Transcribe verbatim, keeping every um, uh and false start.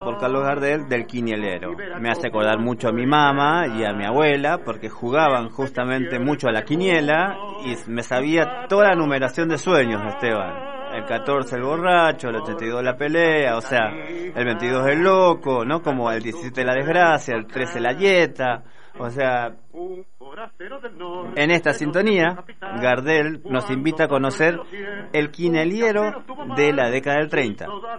por Carlos Gardel del quinielero. Me hace acordar mucho a mi mamá y a mi abuela, porque jugaban justamente mucho a la quiniela y me sabía toda la numeración de sueños de Esteban. El catorce el borracho, el ochenta y dos la pelea, o sea, el veintidós el loco, ¿no? Como el diecisiete la desgracia, el trece la yeta, o sea, en esta sintonía, Gardel nos invita a conocer el quineliero de la década del treinta.